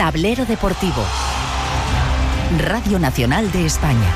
Tablero Deportivo. Radio Nacional de España.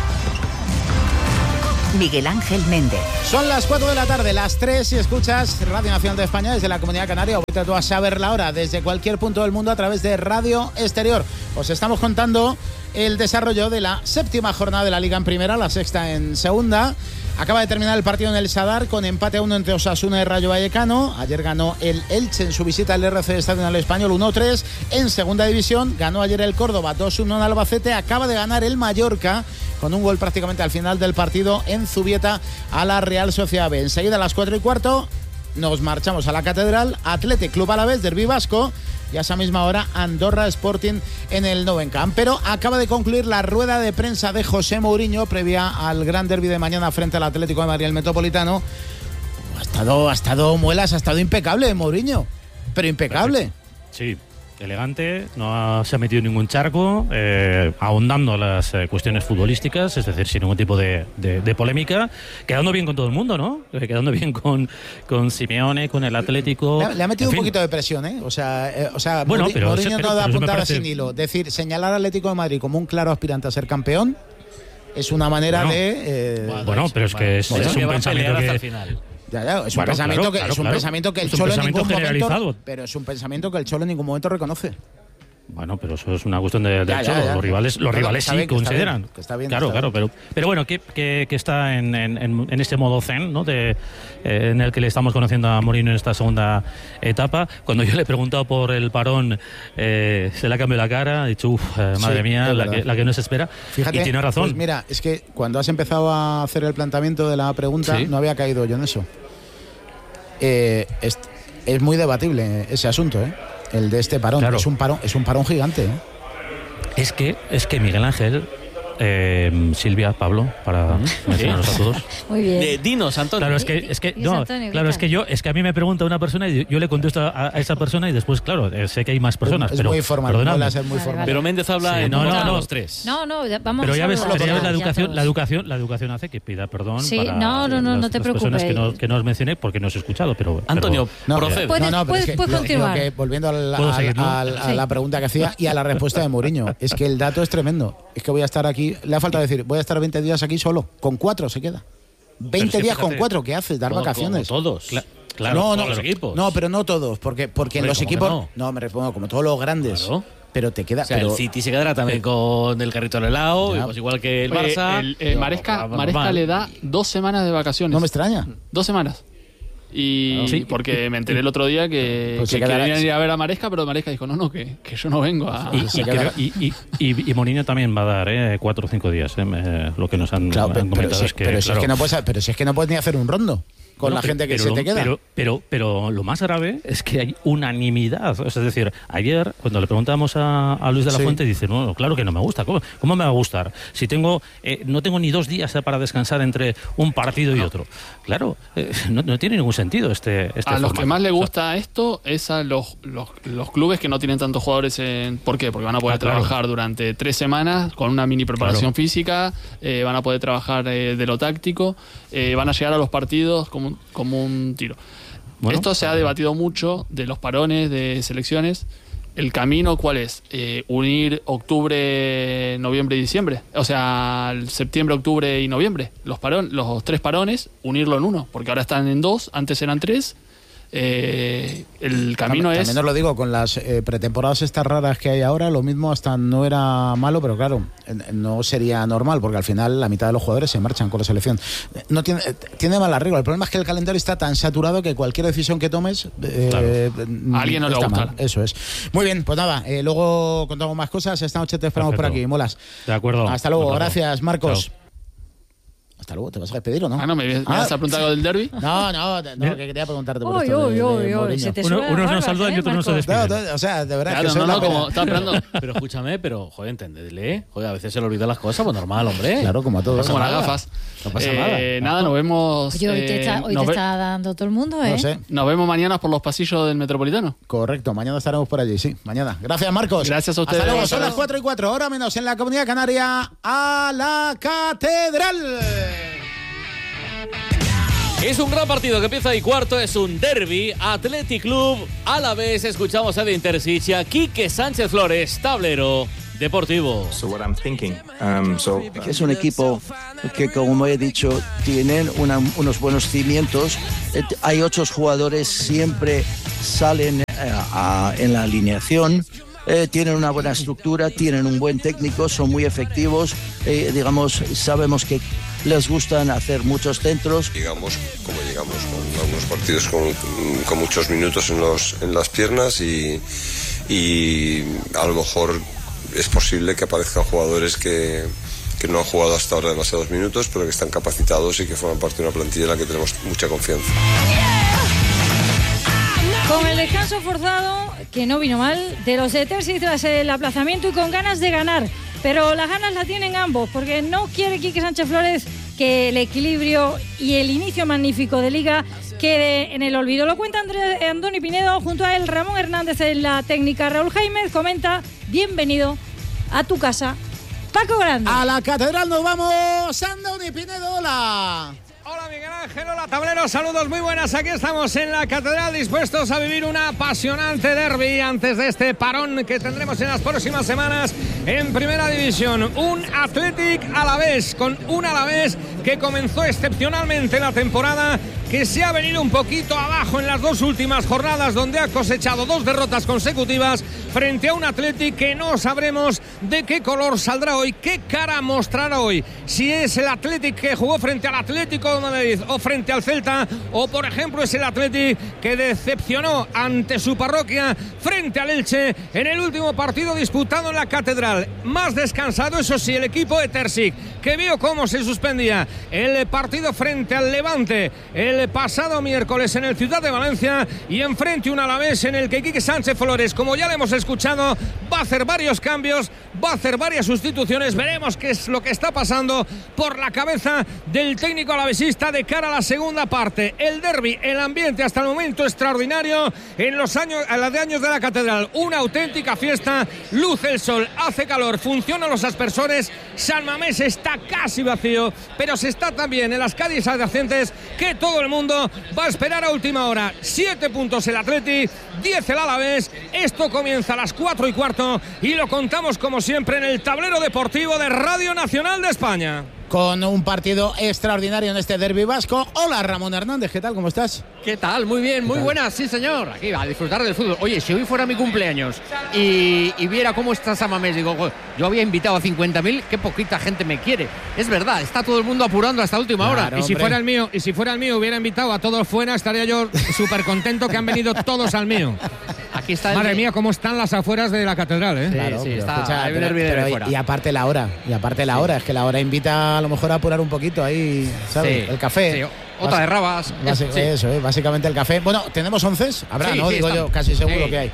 Miguel Ángel Méndez. Son las 4 de la tarde, las 3 si escuchas Radio Nacional de España desde la Comunidad Canaria. Ahorita tú vas a saber la hora desde cualquier punto del mundo a través de Radio Exterior. Os estamos contando el desarrollo de la 7ª jornada de la Liga en Primera, la 6ª en Segunda. Acaba de terminar el partido en el Sadar con empate a 1 entre Osasuna y Rayo Vallecano. Ayer ganó el Elche en su visita al RC Estadio Nacional Español 1-3. En Segunda División ganó ayer el Córdoba 2-1 en Albacete. Acaba de ganar el Mallorca con un gol prácticamente al final del partido en Zubieta a la Real Sociedad B. Enseguida a las 4:15 nos marchamos a la Catedral. Athletic Club Alavés, Derbi vasco. Y a esa misma hora Andorra Sporting en el Nou Camp. Pero acaba de concluir la rueda de prensa de José Mourinho previa al gran derbi de mañana frente al Atlético de Madrid, el Metropolitano. Ha estado muelas, ha estado impecable Mourinho, pero impecable. Sí, elegante, no se ha metido en ningún charco, ahondando las cuestiones futbolísticas, es decir, sin ningún tipo de polémica, quedando bien con todo el mundo, ¿no? Quedando bien con Simeone, con el Atlético. Le ha metido un poquito de presión, ¿eh? O sea bueno, Mourinho no da puntadas sin hilo. Decir, señalar al Atlético de Madrid como un claro aspirante a ser campeón es una manera pero es que es un pensamiento que... Hasta el final. Es un pensamiento que el Cholo en ningún momento, pero es un pensamiento que el Cholo en ningún momento reconoce. Bueno, pero eso es una cuestión de Cholo. Los rivales sí consideran. Está bien, claro, pero bueno, que está en este modo zen, ¿no? En el que le estamos conociendo a Mourinho en esta segunda etapa. Cuando yo le he preguntado por el parón, se le ha cambiado la cara, ha dicho, madre mía, la que no se espera. Fíjate, y tiene razón. Pues mira, es que cuando has empezado a hacer el planteamiento de la pregunta, no había caído yo en eso. Es muy debatible ese asunto, el de este parón. Claro. Es un parón gigante. Es que Miguel Ángel, Silvia, Pablo, para mencionarlos a todos. Muy bien. Dinos, Antonio. Claro, es que a mí me pregunta una persona y yo le contesto a esa persona y después, claro, sé que hay más personas. Es pero muy formal, perdonadme. muy formal. Pero Méndez habla en los tres. No, vamos. Pero ya ves, la educación hace que pida perdón. Sí, para no te preocupes. Las personas que no os mencioné porque no os he escuchado, pero Antonio, procede. Puedes continuar. Volviendo a la pregunta que hacía y a la respuesta de Mourinho, es que el dato es tremendo. Es que voy a estar aquí, le ha faltado decir, voy a estar 20 días aquí solo, con 4 se queda. 20 días con 4, ¿qué haces? Dar vacaciones. Como todos. Claro, todos los equipos. No, pero no todos, porque en los equipos... No, me respondo, como todos los grandes. Claro. Pero te queda... O sea, el City se quedará también con el carrito al helado, pues igual que el Barça. Maresca le da 2 semanas de vacaciones. No me extraña. 2 semanas. Y porque me enteré el otro día que querían ir a ver a Maresca, pero Maresca dijo, que yo no vengo a... Y Mourinho también va a dar 4 o 5 días, lo que nos han comentado es que... Pero si es que no puedes ni hacer un rondo con la gente que se te queda. Pero lo más grave es que hay unanimidad. Es decir, ayer, cuando le preguntamos a Luis de la Fuente, dice, no, claro que no me gusta. ¿Cómo me va a gustar? Si no tengo ni 2 días para descansar entre un partido y otro. Claro, no tiene ningún sentido este a formato. Los que más le gusta esto es a los clubes que no tienen tantos jugadores ¿por qué? Porque van a poder trabajar durante 3 semanas con una mini preparación física, van a poder trabajar de lo táctico, van a llegar a los partidos como un tiro. Bueno, esto se ha debatido mucho de los parones de selecciones. ¿El camino cuál es? Unir octubre, noviembre y diciembre. O sea, septiembre, octubre y noviembre. Los 3 parones, unirlo en uno. Porque ahora están en 2, antes eran 3. El camino es... También os lo digo, con las pretemporadas estas raras que hay ahora, lo mismo hasta no era malo, pero claro, no sería normal, porque al final la mitad de los jugadores se marchan con la selección. No tiene mal arreglo. El problema es que el calendario está tan saturado que cualquier decisión que tomes a alguien no le va a gustar. Eso es. Muy bien, pues nada, luego contamos más cosas. Esta noche te esperamos por aquí, molas. De acuerdo. Hasta luego, gracias, Marcos. Chao. Hasta luego, ¿te vas a despedir o no? ¿Me vas a preguntar algo del derbi? No, que quería preguntarte por esto. Unos nos saludan y otros no se despiden. O sea, de verdad, como estaba esperando. Pero escúchame, entendedle. Joder, a veces se le olvidan las cosas, pues normal, hombre. Claro, como a todos. Como las gafas. No pasa nada. Nada, nos vemos... Hoy te está dando todo el mundo, No sé. Nos vemos mañana por los pasillos del Metropolitano. Correcto, mañana estaremos por allí, sí, mañana. Gracias, Marcos. Gracias a ustedes. Hasta luego, son las 4:04, hora menos en la Comunidad Canaria, a la Catedral. Es un gran partido que empieza ahí cuarto, es un derbi, Athletic Club Alavés. Escuchamos a de Intersicha, Quique Sánchez Flores, tablero deportivo. Es un equipo que, como he dicho, tienen unos buenos cimientos. Hay 8 jugadores, siempre salen en la alineación. Tienen una buena estructura, tienen un buen técnico, son muy efectivos. Sabemos que les gustan hacer muchos centros. Llegamos con algunos partidos con muchos minutos en las piernas y a lo mejor es posible que aparezcan jugadores que no han jugado hasta ahora demasiados minutos, pero que están capacitados y que forman parte de una plantilla en la que tenemos mucha confianza. Con el descanso forzado, que no vino mal, de los Etersis tras el aplazamiento y con ganas de ganar. Pero las ganas las tienen ambos, porque no quiere Quique Sánchez Flores que el equilibrio y el inicio magnífico de Liga quede en el olvido. Lo cuenta Andoni Pinedo, junto a él Ramón Hernández en la técnica. Raúl Jaime comenta: bienvenido a tu casa, Paco Grande. A la catedral nos vamos, Andoni Pinedo, hola. Hola Miguel Ángel, hola tablero, saludos muy buenas. Aquí estamos en la catedral dispuestos a vivir un apasionante derbi antes de este parón que tendremos en las próximas semanas en Primera División. Un Athletic Alavés, con un Alavés que comenzó excepcionalmente la temporada, que se ha venido un poquito abajo en las 2 últimas jornadas, donde ha cosechado 2 derrotas consecutivas frente a un Athletic que no sabremos de qué color saldrá hoy, qué cara mostrará hoy. Si es el Athletic que jugó frente al Atlético de Madrid o frente al Celta, o por ejemplo es el Athletic que decepcionó ante su parroquia frente al Elche en el último partido disputado en la catedral. Más descansado, eso sí, el equipo de Terzic, que vio cómo se suspendía el partido frente al Levante el pasado miércoles en el Ciudad de Valencia, y enfrente un Alavés en el que Quique Sánchez Flores, como ya le hemos escuchado, va a hacer varios cambios, va a hacer varias sustituciones. Veremos qué es lo que está pasando por la cabeza del técnico alavesista de cara a la segunda parte. El derbi, el ambiente hasta el momento extraordinario en los años de la catedral, una auténtica fiesta. Luce el sol, hace calor, funcionan los aspersores. San Mamés está casi vacío, pero se está también en las calles adyacentes, que todo el mundo va a esperar a última hora. 7 puntos el Atleti, 10 el Alavés. Esto comienza a las 4:15 y lo contamos como siempre en el tablero deportivo de Radio Nacional de España. Con un partido extraordinario en este derbi vasco. Hola Ramón Hernández, ¿qué tal? ¿Cómo estás? ¿Qué tal? Muy bien, muy buenas, sí señor. Aquí a disfrutar del fútbol. Oye, si hoy fuera mi cumpleaños y viera cómo está San Mamés, digo, yo había invitado a 50.000, qué poquita gente me quiere. Es verdad, está todo el mundo apurando hasta última hora. Y si fuera el mío, hubiera invitado a todos fuera, estaría yo súper contento que han venido todos al mío. Aquí está Madre mía, cómo están las afueras de la catedral, ¿eh? Sí, claro, sí, está. Escucha, y aparte la hora, es que la hora invita a lo mejor a apurar un poquito ahí, ¿sabes? Sí, el café. Sí. Otra de rabas. Eso, básicamente el café. Bueno, ¿tenemos 11? Habrá, sí, ¿no? Sí, digo yo, casi seguro que hay.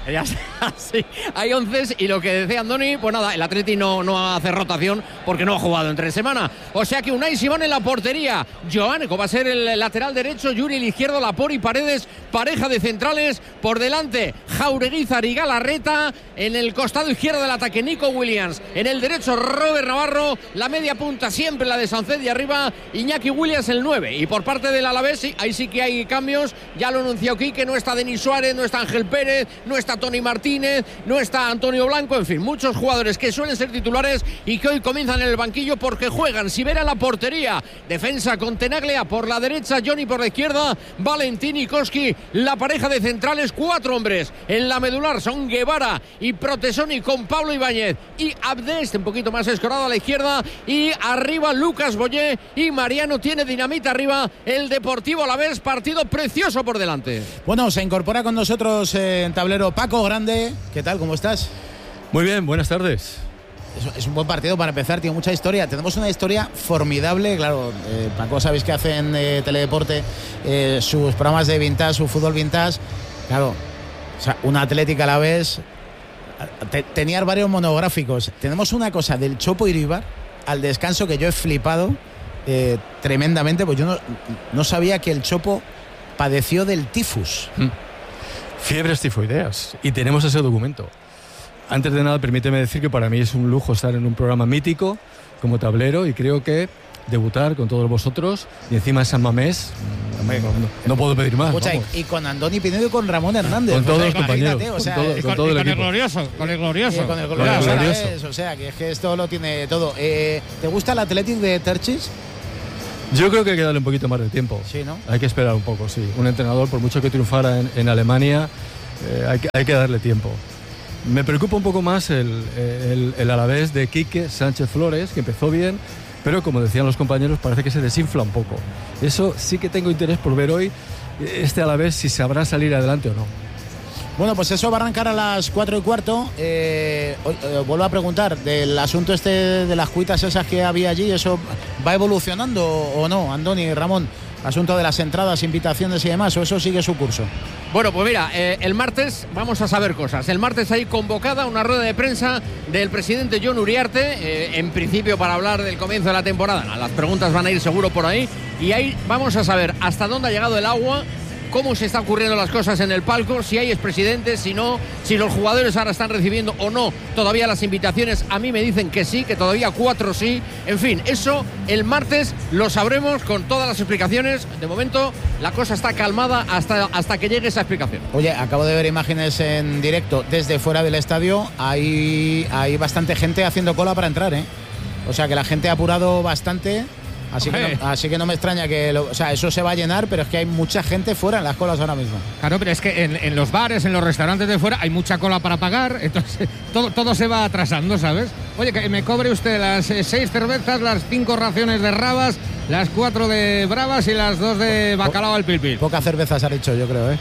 Sí, hay 11 y lo que decía Andoni, pues nada, el Atleti no hace rotación porque no ha jugado entre semana. O sea que Unai Simón en la portería. Joánico va a ser el lateral derecho, Yuri el izquierdo, Lapor y Paredes, pareja de centrales. Por delante, Jaureguizar y Galarreta. En el costado izquierdo del ataque, Nico Williams. En el derecho, Robert Navarro. La media punta siempre la de Sánchez, y arriba Iñaki Williams el 9. Y por parte del Alavés, sí, ahí sí que hay cambios. Ya lo anunció Quique, no está Denis Suárez, no está Ángel Pérez, no está Tony Martínez, no está Antonio Blanco, en fin, muchos jugadores que suelen ser titulares y que hoy comienzan en el banquillo porque juegan. Sivera la portería, defensa con Tenaglia por la derecha, Johnny por la izquierda, Valentín y Koski, la pareja de centrales, 4 hombres en la medular son Guevara y Protesoni con Pablo Ibáñez y Abdes, un poquito más escorado a la izquierda, y arriba Lucas Boyé y Mariano. Tiene dinamita arriba el Deportivo Alavés, partido precioso por delante. Bueno, se incorpora con nosotros en tablero Paco Grande. ¿Qué tal? ¿Cómo estás? Muy bien, buenas tardes. Es un buen partido para empezar, tiene mucha historia. Tenemos una historia formidable, claro. Paco, sabéis que hace en Teledeporte sus programas de vintage, su fútbol vintage. Claro, o sea, un Atlético Alavés. Tenía varios monográficos. Tenemos una cosa del Chopo Iribar al descanso que yo he flipado tremendamente, pues yo no sabía que el Chopo padeció del tifus. Fiebres tifoideas. Y tenemos ese documento. Antes de nada, permíteme decir que para mí es un lujo estar en un programa mítico como tablero, y creo que debutar con todos vosotros y encima es San Mamés. No puedo pedir más. Escucha, y con Andoni Pinedo y con Ramón Hernández. Con todos los compañeros. Con todo el glorioso. Con el glorioso. O sea, que es que esto lo tiene todo. ¿Te gusta el Athletic de Terchis? Yo creo que hay que darle un poquito más de tiempo. Sí, ¿no? Hay que esperar un poco, sí. Un entrenador, por mucho que triunfara en Alemania, hay que darle tiempo. Me preocupa un poco más el Alavés de Quique Sánchez Flores, que empezó bien, pero como decían los compañeros, parece que se desinfla un poco. Eso sí que tengo interés por ver hoy, este Alavés, si sabrá salir adelante o no. Bueno, pues eso va a arrancar a las 4:15. Vuelvo a preguntar, del asunto este de las cuitas esas que había allí, ¿eso va evolucionando o no, Andoni y Ramón? Asunto de las entradas, invitaciones y demás, ¿o eso sigue su curso? Bueno, pues mira, el martes vamos a saber cosas. El martes hay convocada una rueda de prensa del presidente Jon Uriarte, en principio para hablar del comienzo de la temporada. Las preguntas van a ir seguro por ahí y ahí vamos a saber hasta dónde ha llegado el agua, cómo se están ocurriendo las cosas en el palco, si hay expresidentes, si no, si los jugadores ahora están recibiendo o no todavía las invitaciones. A mí me dicen que sí, que todavía 4 sí. En fin, eso el martes lo sabremos con todas las explicaciones. De momento la cosa está calmada hasta que llegue esa explicación. Oye, acabo de ver imágenes en directo desde fuera del estadio. Hay bastante gente haciendo cola para entrar, ¿eh? O sea que la gente ha apurado bastante. Así que no me extraña que eso se va a llenar, pero es que hay mucha gente fuera en las colas ahora mismo. Claro, pero es que en los bares, en los restaurantes de fuera hay mucha cola para pagar, entonces todo se va atrasando, ¿sabes? Oye, que me cobre usted las 6 cervezas, las 5 raciones de rabas, las 4 de bravas y las 2 de bacalao al pil-pil. Pocas cervezas ha dicho, yo creo, ¿eh?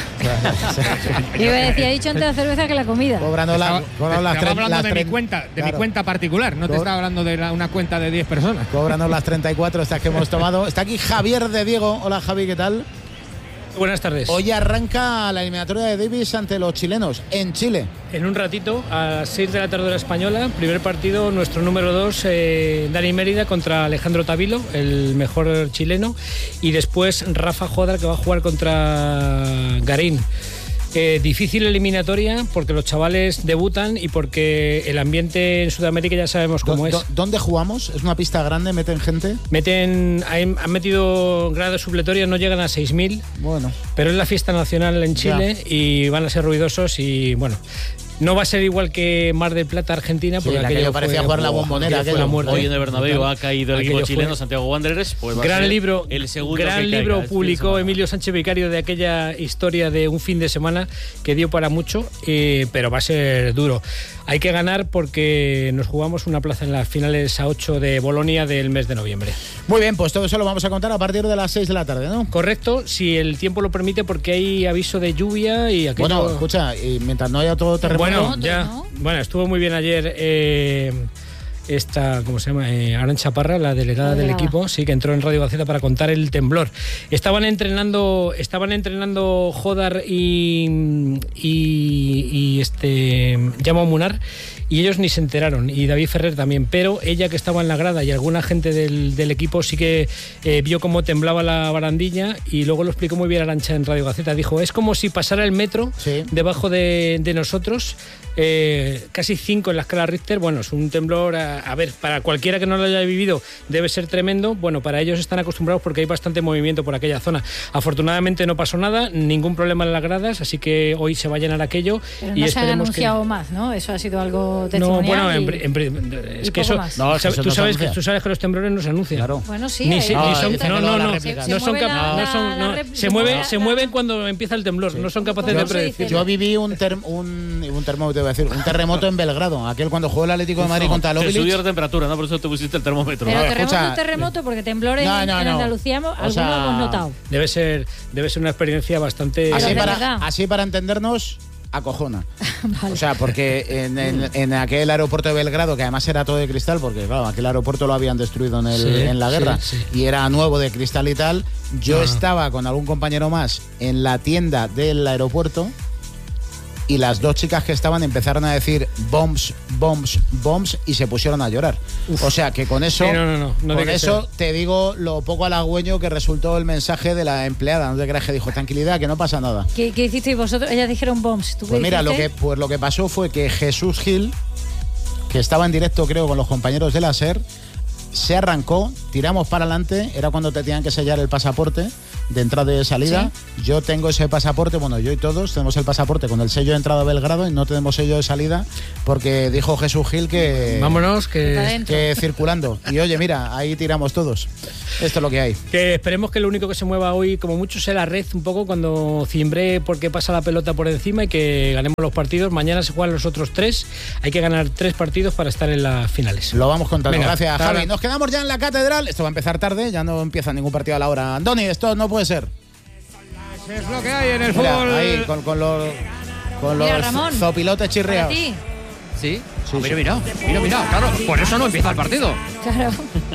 Yo decía, he dicho antes la cerveza que la comida. Estaba hablando de mi cuenta, mi cuenta particular, no te estaba hablando de una cuenta de 10 personas. Cobrando las 34 estas que hemos tomado. Está aquí Javier de Diego. Hola, Javi, ¿qué tal? Buenas tardes. Hoy arranca la eliminatoria de Davis ante los chilenos en Chile. En un ratito, a las 6 de la tarde hora española, primer partido, nuestro número 2, Dani Mérida contra Alejandro Tavilo, el mejor chileno, y después Rafa Jodar, que va a jugar contra Garín. Difícil eliminatoria porque los chavales debutan y porque el ambiente en Sudamérica ya sabemos cómo es. ¿Dónde jugamos? ¿Es una pista grande? ¿Meten gente? Han metido gradas supletorias, no llegan a 6.000. Bueno. Pero es la fiesta nacional en Chile y van a ser ruidosos y bueno. No va a ser igual que Mar del Plata, Argentina, porque aquello parecía jugar la Bombonera. Hoy en el Bernabéu ha caído el equipo chileno, Santiago Wanderers. Pues gran libro, el segundo gran libro publicó Emilio Sánchez Vicario de aquella historia de un fin de semana que dio para mucho, pero va a ser duro. Hay que ganar porque nos jugamos una plaza en las finales a 8 de Bolonia del mes de noviembre. Muy bien, pues todo eso lo vamos a contar a partir de las 6 de la tarde, ¿no? Correcto, si el tiempo lo permite, porque hay aviso de lluvia y aquello... Bueno, escucha, y mientras no haya todo terremoto... Bueno, estuvo muy bien ayer ¿cómo se llama? Arantxa Parra, la delegada del equipo, sí, que entró en Radio Gaceta para contar el temblor. Estaban entrenando Jodar y Jaume Munar, y ellos ni se enteraron, y David Ferrer también, pero ella, que estaba en la grada, y alguna gente del equipo sí que vio cómo temblaba la barandilla, y luego lo explicó muy bien Arantxa en Radio Gaceta. Dijo, es como si pasara el metro debajo de nosotros, casi 5 en la escala Richter. Bueno, es un temblor, a ver, para cualquiera que no lo haya vivido debe ser tremendo. Bueno, para ellos están acostumbrados porque hay bastante movimiento por aquella zona. Afortunadamente no pasó nada, ningún problema en las gradas, así que hoy se va a llenar aquello. Pero no se han anunciado más, ¿no? Eso ha sido algo testimonial. No, es que eso... No, tú sabes que los temblores no se anuncian. Claro. Bueno, sí. Se mueven cuando empieza el temblor, no son capaces de predecir. Yo viví un terremoto en Belgrado, aquel cuando jugó el Atlético de Madrid contra el Obilic. Te subió la temperatura, ¿no? Por eso te pusiste el termómetro. Pero terremoto es terremoto, porque temblores en Andalucía algunos hemos notado. Debe ser una experiencia bastante... Así para entendernos, acojona. Vale. O sea, porque en aquel aeropuerto de Belgrado, que además era todo de cristal, porque claro, aquel aeropuerto lo habían destruido en la guerra, y era nuevo de cristal y tal, yo estaba con algún compañero más en la tienda del aeropuerto, y las 2 chicas que estaban empezaron a decir bombs, bombs, bombs, y se pusieron a llorar. Uf. O sea que con eso, con eso te digo lo poco halagüeño que resultó el mensaje de la empleada. No te creas que dijo, tranquilidad, que no pasa nada. ¿Qué hicisteis vosotros? Ellas dijeron bombs. ¿Tú pues mira, lo que pasó fue que Jesús Gil, que estaba en directo creo con los compañeros de la SER, se arrancó, tiramos para adelante, era cuando te tenían que sellar el pasaporte de entrada y de salida. ¿Sí? Yo tengo ese pasaporte, bueno, yo y todos tenemos el pasaporte con el sello de entrada a Belgrado y no tenemos sello de salida porque dijo Jesús Gil que... Vámonos, que circulando. Y oye, mira, ahí tiramos todos. Esto es lo que hay. Que esperemos que lo único que se mueva hoy, como mucho, sea la red un poco cuando cimbre porque pasa la pelota por encima y que ganemos los partidos. Mañana se juegan los otros 3. Hay que ganar 3 partidos para estar en las finales. Lo vamos contando. Venga, gracias, Javi. Nos quedamos ya en la catedral. Esto va a empezar tarde, ya no empieza ningún partido a la hora. Andoni, esto no puede ser. Es lo que hay en el Mira, fútbol. Ahí, con los zopilotes chirriados. Sí. Mira, claro, por eso no empieza el partido. Claro.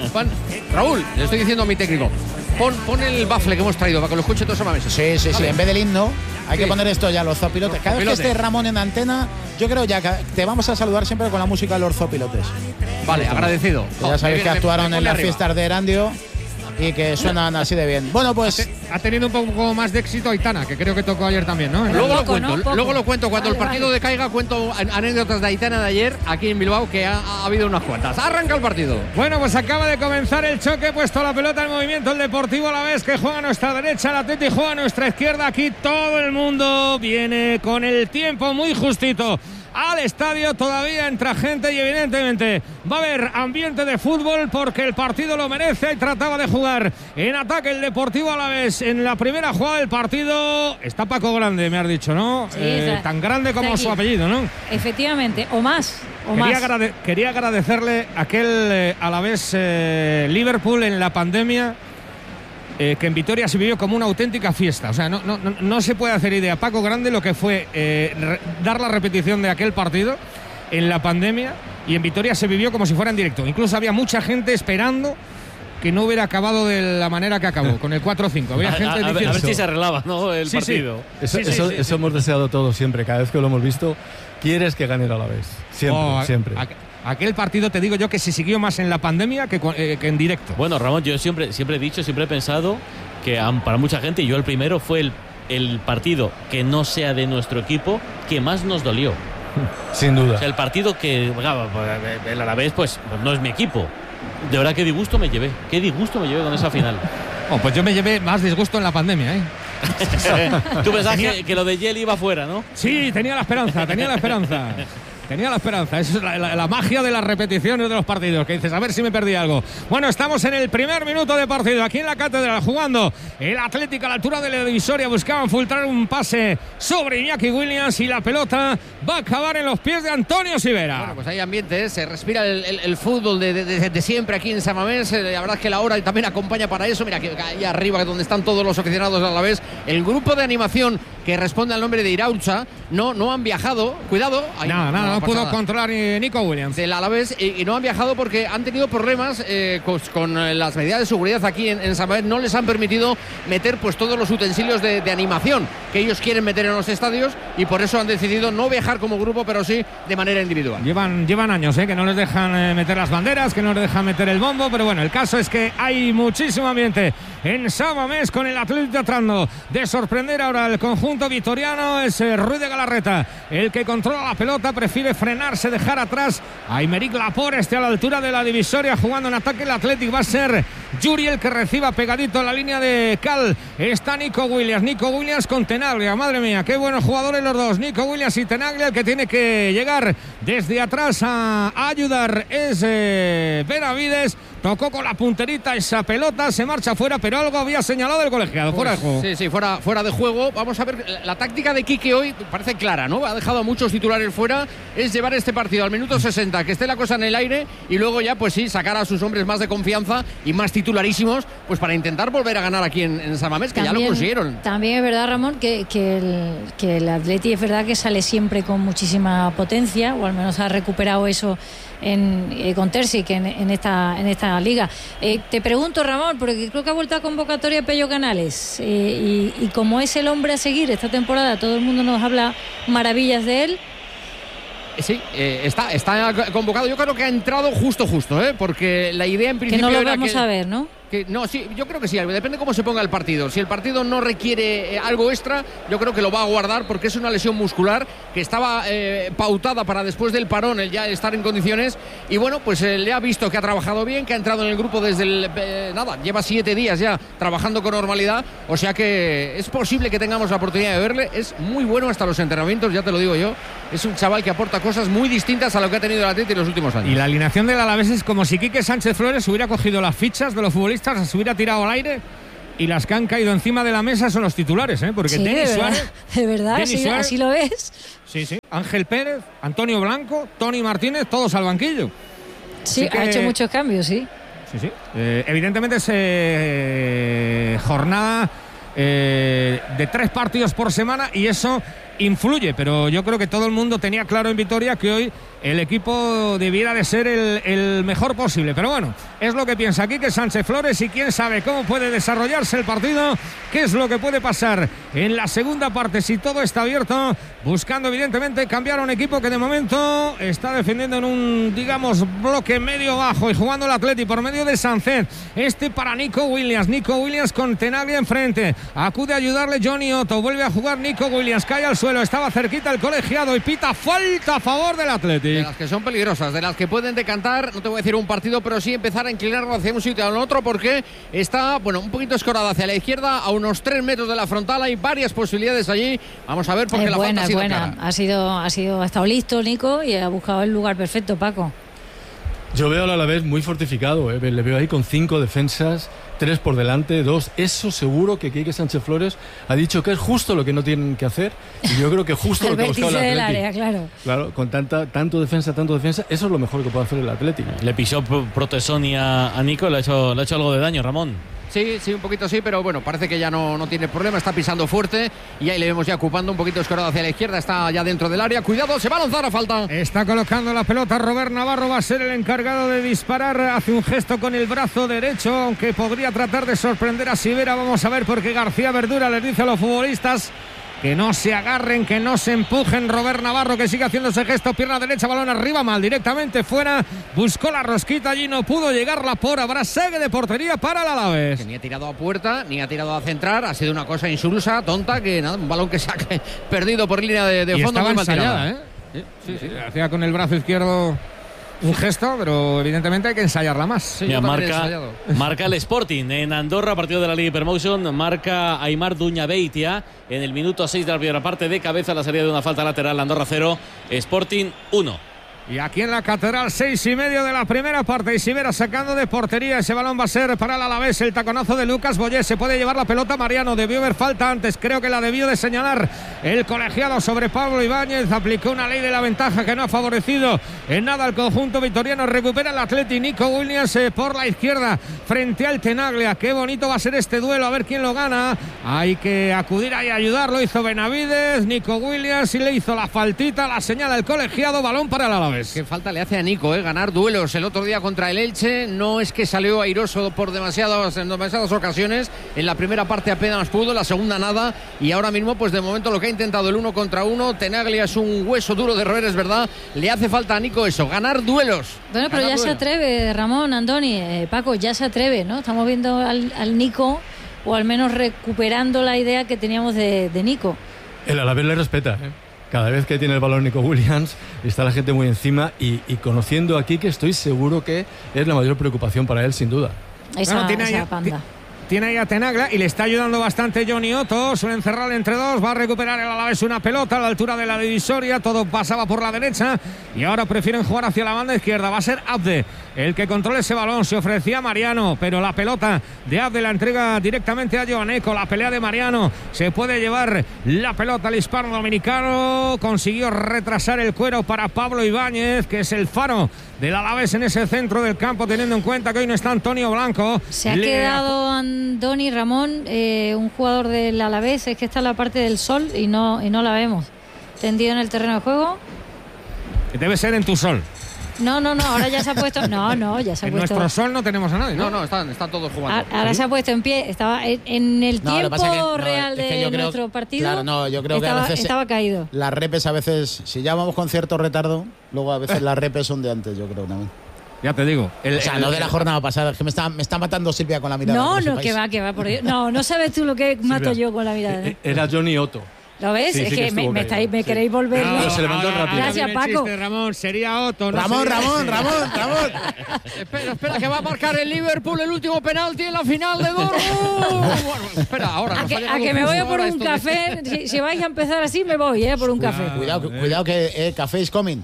Raúl, le estoy diciendo a mi técnico, pon el bafle que hemos traído para que lo escuche todos a mesa. Sí, en vez del himno hay que poner esto ya, los zopilotes. Cada vez que esté Ramón en antena, yo creo ya que te vamos a saludar siempre con la música de los zopilotes. Vale, agradecido. Ya sabéis que actuaron en las fiestas de Erandio y que suenan así de bien. Bueno, pues ha tenido un poco más de éxito Aitana, que creo que tocó ayer también, ¿no? Luego lo cuento. Cuando el partido decaiga, cuento anécdotas de Aitana de ayer aquí en Bilbao, que ha habido unas cuantas. Arranca el partido. Bueno, pues acaba de comenzar el choque, puesto la pelota en movimiento el Deportivo Alavés, que juega a nuestra derecha, el Atleti juega a nuestra izquierda. Aquí todo el mundo viene con el tiempo muy justito al estadio, todavía entra gente y evidentemente va a haber ambiente de fútbol porque el partido lo merece y trataba de jugar en ataque el Deportivo Alavés en la primera jugada del partido. Está Paco Grande, me has dicho, ¿no? Sí, tan grande como su apellido, ¿no? Efectivamente, o más. Quería agradecerle aquel Alavés Liverpool en la pandemia, que en Vitoria se vivió como una auténtica fiesta. O sea, no se puede hacer idea, Paco Grande, lo que fue dar la repetición de aquel partido en la pandemia, y en Vitoria se vivió como si fuera en directo. Incluso había mucha gente esperando que no hubiera acabado de la manera que acabó, con el 4-5. Había gente a ver si se arreglaba, ¿no? El partido. Eso hemos deseado todos siempre. Cada vez que lo hemos visto, quieres que gane el Alavés. Siempre. Aquel partido, te digo yo, que se siguió más en la pandemia que en directo. Bueno, Ramón, yo siempre he pensado que para mucha gente, y yo el primero, fue el partido que no sea de nuestro equipo que más nos dolió. Sin duda. O sea, el partido que el Alavés pues no es mi equipo. De verdad, qué disgusto me llevé con esa final. Pues yo me llevé más disgusto en la pandemia, ¿eh? Tú pensabas que lo de Yeli iba fuera, ¿no? Sí, tenía la esperanza. Esa es la magia de las repeticiones de los partidos, que dices, a ver si me perdí algo. Bueno, estamos en el primer minuto de partido aquí en la Catedral, jugando el Atlético a la altura de la divisoria. Buscaban filtrar un pase sobre Iñaki Williams y la pelota va a acabar en los pies de Antonio Sivera. Bueno, pues hay ambiente, se respira el fútbol de siempre aquí en San Mamés. La verdad es que la hora también acompaña para eso. Mira, que ahí arriba, donde están todos los aficionados a la vez, el grupo de animación que responde al nombre de Iraultza no han viajado. Cuidado. No pudo controlar Nico Williams del Alavés y no han viajado porque han tenido problemas con las medidas de seguridad aquí en San Mamés. No les han permitido meter pues todos los utensilios de animación que ellos quieren meter en los estadios, y por eso han decidido no viajar como grupo, pero sí de manera individual. Llevan años que no les dejan meter las banderas, que no les dejan meter el bombo, pero bueno, el caso es que hay muchísimo ambiente en San Mamés, con el Atlético tratando de sorprender ahora al conjunto vitoriano. Es Ruiz de Galarreta el que controla la pelota, prefiere frenarse, dejar atrás a Aymeric Laporte a la altura de la divisoria, jugando en ataque el Atlético. Va a ser Yuri el que reciba pegadito en la línea de cal. Está Nico Williams con Tenaglia. Madre mía, qué buenos jugadores los dos, Nico Williams y Tenaglia. El que tiene que llegar desde atrás a ayudar es Benavides. Tocó con la punterita esa pelota, se marcha fuera, pero algo había señalado el colegiado. Fuera de juego. Sí, fuera de juego. Vamos a ver, la táctica de Quique hoy parece clara, ¿no? Ha dejado a muchos titulares fuera. Es llevar este partido al minuto 60, que esté la cosa en el aire, y luego ya, pues sí, sacar a sus hombres más de confianza y más titularísimos, pues para intentar volver a ganar aquí en San Mamés, que también, ya lo consiguieron. También es verdad, Ramón, que el Atleti es verdad que sale siempre con muchísima potencia, o al menos ha recuperado eso con Terzic en esta liga. Te pregunto, Ramón, porque creo que ha vuelto a convocatoria Pello Canales, y como es el hombre a seguir esta temporada, todo el mundo nos habla maravillas de él. Sí, está convocado. Yo creo que ha entrado justo, porque la idea en principio que no lo era vamos a ver, ¿no? No, sí, yo creo que sí, depende cómo se ponga el partido. Si el partido no requiere algo extra, yo creo que lo va a guardar porque es una lesión muscular que estaba pautada para después del parón, el ya estar en condiciones. Y bueno, pues le ha visto que ha trabajado bien, que ha entrado en el grupo desde lleva 7 días ya trabajando con normalidad. O sea que es posible que tengamos la oportunidad de verle. Es muy bueno hasta los entrenamientos, ya te lo digo yo. Es un chaval que aporta cosas muy distintas a lo que ha tenido el Atleti en los últimos años. Y la alineación del Alavés es como si Quique Sánchez Flores hubiera cogido las fichas de los futbolistas, se hubiera tirado al aire y las que han caído encima de la mesa son los titulares, porque sí, Denis Suárez, de verdad, así lo ves. Sí, Ángel Pérez, Antonio Blanco, Tony Martínez, todos al banquillo. Sí, ha hecho muchos cambios, sí. Sí. Evidentemente es jornada de 3 partidos por semana y eso influye, pero yo creo que todo el mundo tenía claro en Vitoria que hoy el equipo debiera de ser el mejor posible, pero bueno, es lo que piensa Quique Sánchez Flores y quién sabe cómo puede desarrollarse el partido, qué es lo que puede pasar en la segunda parte si todo está abierto, buscando evidentemente cambiar a un equipo que de momento está defendiendo en un, digamos, bloque medio bajo y jugando el Atleti por medio de Sánchez, para Nico Williams con Tenaglia enfrente, acude a ayudarle Johnny Otto, vuelve a jugar Nico Williams, cae al suelo, estaba cerquita el colegiado y pita falta a favor del Atleti. De las que son peligrosas, de las que pueden decantar, no te voy a decir un partido, pero sí empezar a inclinarlo hacia un sitio o al otro, porque está, un poquito escorada hacia la izquierda, a unos 3 metros de la frontal, hay varias posibilidades allí. Vamos a ver, porque la falta ha sido clara. Ha estado listo Nico y ha buscado el lugar perfecto, Paco. Yo veo al Alavés muy fortificado, le veo ahí con 5 defensas, 3 por delante, 2. Eso seguro que Quique Sánchez Flores ha dicho que es justo lo que no tienen que hacer. Y yo creo que justo lo que ha buscado el Atleti. del área, claro. Claro, con tanto defensa, eso es lo mejor que puede hacer el Atleti. Le pisó Protesoni a Nico, le ha hecho algo de daño, Ramón. Sí, un poquito sí, pero bueno, parece que ya no tiene problema, está pisando fuerte y ahí le vemos ya ocupando un poquito escorado hacia la izquierda, está ya dentro del área, cuidado, se va a lanzar a falta. Está colocando la pelota Robert Navarro, va a ser el encargado de disparar, hace un gesto con el brazo derecho, aunque podría tratar de sorprender a Sivera, vamos a ver, porque García Verdura les dice a los futbolistas que no se agarren, que no se empujen. Robert Navarro que sigue haciendo ese gesto, pierna derecha, balón arriba, mal, directamente fuera, buscó la rosquita, allí no pudo llegarla por ahora, saque de portería para el Alavés. Que ni ha tirado a puerta, ni ha tirado a centrar, ha sido una cosa insulsa, tonta, que nada, un balón que se ha perdido por línea de fondo. Estaba ensayada, Sí, hacía con el brazo izquierdo un gesto, pero evidentemente hay que ensayarla más. Sí, mira, marca el Sporting en Andorra, partido de la Liga Hypermotion, marca Aimar Duñabeitia en el minuto 6 de la primera parte, de cabeza la salida de una falta lateral, Andorra 0, Sporting 1. Y aquí en la Catedral, 6:30 de la primera parte. Y Sivera sacando de portería. Ese balón va a ser para el Alavés. El taconazo de Lucas Boyé. Se puede llevar la pelota Mariano. Debió haber falta antes. Creo que la debió de señalar el colegiado sobre Pablo Ibáñez. Aplicó una ley de la ventaja que no ha favorecido en nada al conjunto vitoriano. Recupera el Atleti. Nico Williams por la izquierda frente al Tenaglia. Qué bonito va a ser este duelo. A ver quién lo gana. Hay que acudir ahí a ayudarlo. Hizo Benavides. Nico Williams y le hizo la faltita. La señala el colegiado. Balón para el Alavés. Qué falta le hace a Nico, ganar duelos el otro día contra el Elche. No es que salió airoso en demasiadas ocasiones. En la primera parte apenas pudo, la segunda nada. Y ahora mismo, pues de momento lo que ha intentado el 1 contra 1. Tenaglia es un hueso duro de roer, es verdad. Le hace falta a Nico eso, ganar duelos. Bueno, pero ya se atreve, Ramón, Andoni, Paco, ya se atreve, ¿no? Estamos viendo al Nico, o al menos recuperando la idea que teníamos de Nico. El Alavés le respeta, Cada vez que tiene el balón Nico Williams está la gente muy encima y conociendo aquí que estoy seguro que es la mayor preocupación para él, sin duda. Esa panda. Tiene ahí a Tenaglia y le está ayudando bastante Johnny Otto. Suelen cerrar entre dos. Va a recuperar el Alavés una pelota a la altura de la divisoria. Todo pasaba por la derecha y ahora prefieren jugar hacia la banda izquierda. Va a ser Abde el que controla ese balón. Se ofrecía Mariano, pero la pelota de Abde la entrega directamente a Joaneco. La pelea de Mariano. Se puede llevar la pelota al hispano dominicano. Consiguió retrasar el cuero para Pablo Ibáñez, que es el faro del Alavés en ese centro del campo, teniendo en cuenta que hoy no está Antonio Blanco. Se ha quedado Andoni, Ramón, un jugador del Alavés, es que está en la parte del sol y no la vemos. Tendido en el terreno de juego. Debe ser en tu sol. No, ahora ya se ha puesto. No, ya se ha en puesto. En nuestro sol no tenemos a nadie. No, están todos jugando. Ahora se ha puesto en pie. Estaba en el tiempo real de nuestro partido. Claro, yo creo que a veces estaba caído. Las repes a veces, si ya vamos con cierto retardo, luego a veces las repes son de antes, yo creo también. Ya te digo. No de la jornada pasada, es que me está matando Silvia con la mirada. No, que va, por Dios. No sabes tú lo que mato yo con la mirada. Era Johnny Otto. ¿Lo ves? Sí, es sí que me queréis volver. No, se levantó rápido. Gracias, Paco. Chiste, Ramón, sería Otto. Ramón. Espera, que va a marcar el Liverpool el último penalti en la final de Dortmund. Bueno, espera, ahora. A que me voy a por un café. Si vais a empezar así, me voy, por un café. Cuidado que café is coming.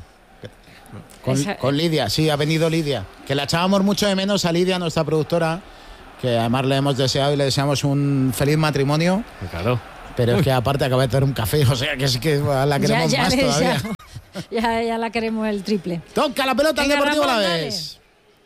Con Lidia, sí, ha venido Lidia. Que la echábamos mucho de menos a Lidia, nuestra productora, que además le hemos deseado y le deseamos un feliz matrimonio. Claro. Pero es que aparte acaba de tener un café, o sea que sí que la queremos más todavía. Ya la queremos el triple. Toca la pelota al Deportivo Alavés.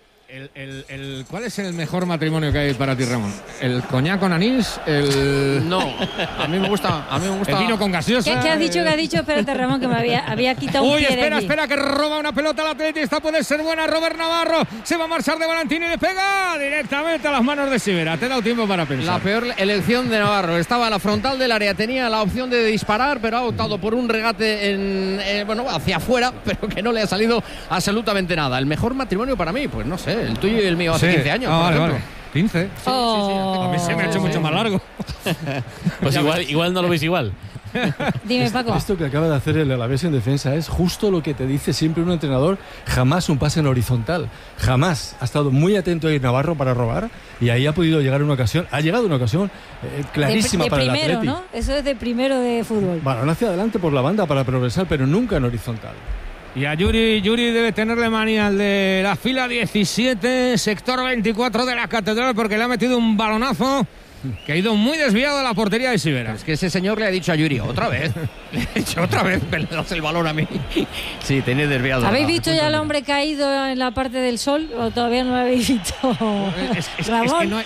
¿Cuál es el mejor matrimonio que hay para ti, Ramón? ¿El coñac con anís? No, a mí me gusta. ¿El vino con gaseosa? ¿Qué has dicho? Espérate, Ramón, que me había quitado un pie de mí. Espera, que roba una pelota al Atleti. Esta puede ser buena. Robert Navarro se va a marchar de Valentini y le pega directamente a las manos de Sivera. Te he dado tiempo para pensar. La peor elección de Navarro. Estaba a la frontal del área, tenía la opción de disparar, pero ha optado por un regate hacia afuera, pero que no le ha salido absolutamente nada. El mejor matrimonio para mí, pues no sé. El tuyo y el mío hace 15 años, por ejemplo. 15. Sí. A mí se me ha hecho mucho más largo. Pues igual no lo veis igual. Dime, Paco. Esto que acaba de hacer el Alavés en defensa es justo lo que te dice siempre un entrenador. Jamás un pase en horizontal. Jamás. Ha estado muy atento a ir Navarro para robar y ahí ha podido llegar una ocasión. Ha llegado una ocasión clarísima para el Atleti. ¿No? Eso es de primero de fútbol. Balón hacia adelante por la banda para progresar, pero nunca en horizontal. Y a Yuri debe tenerle manía al de la fila 17, sector 24 de la Catedral, porque le ha metido un balonazo que ha ido muy desviado de la portería de Sivera. Es que ese señor le ha dicho a Yuri, otra vez, le ha dicho otra vez, me le das el balón a mí. Sí, tenía desviado. ¿Habéis visto ya al hombre caído en la parte del sol o todavía no lo habéis visto? Ramón, no